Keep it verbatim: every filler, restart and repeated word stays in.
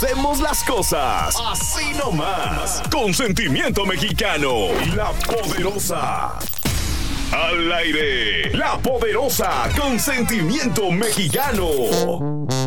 hacemos las cosas así nomás. Consentimiento Mexicano. La Poderosa. Al aire. La Poderosa. Consentimiento Mexicano.